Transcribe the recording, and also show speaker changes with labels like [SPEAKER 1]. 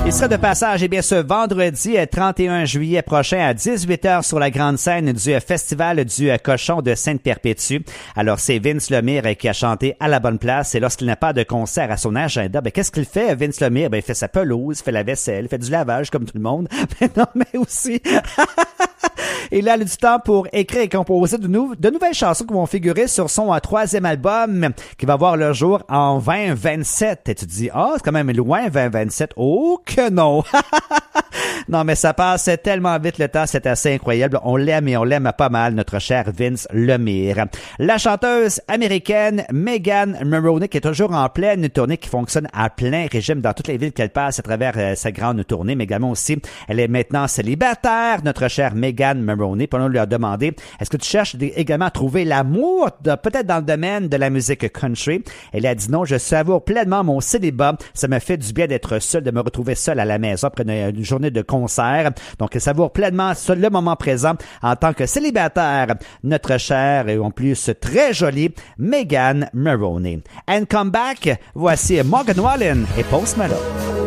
[SPEAKER 1] Il sera de passage, ce vendredi 31 juillet prochain à 18h sur la grande scène du Festival du Cochon de Sainte-Perpétue. Alors, c'est Vince Lemire qui a chanté à la bonne place. Et lorsqu'il n'a pas de concert à son agenda, qu'est-ce qu'il fait, Vince Lemire? Il fait sa pelouse, il fait la vaisselle, il fait du lavage comme tout le monde. Mais non, mais aussi... Il a du temps pour écrire et composer de nouvelles chansons qui vont figurer sur son troisième album qui va voir le jour en 2027. Et tu te dis, c'est quand même loin 2027. Oh que non! Non, mais ça passe tellement vite le temps, c'est assez incroyable. On l'aime et on l'aime pas mal, notre cher Vince Lemire. La chanteuse américaine Megan Moroney qui est toujours en pleine tournée, qui fonctionne à plein régime dans toutes les villes qu'elle passe à travers sa grande tournée, mais également aussi, elle est maintenant célibataire, notre chère Megan Moroney. Puis on lui a demandé, est-ce que tu cherches également à trouver l'amour, peut-être dans le domaine de la musique country? Elle a dit non, je savoure pleinement mon célibat. Ça me fait du bien d'être seule, de me retrouver seule à la maison après une journée de concert. Donc, elle savoure pleinement le moment présent en tant que célibataire. Notre chère et en plus très jolie Megan Moroney. And come back, voici Morgan Wallen et Post Malone.